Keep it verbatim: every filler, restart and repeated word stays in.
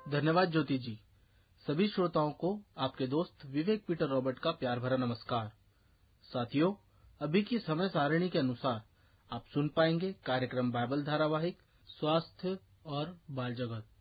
धन्यवाद ज्योति जी। सभी श्रोताओं को आपके दोस्त विवेक पीटर रॉबर्ट का प्यार भरा नमस्कार। साथियों, अभी की समय सारणी के अनुसार आप सुन पाएंगे कार्यक्रम बाइबल धारावाहिक स्वास्थ्य और बाल जगत।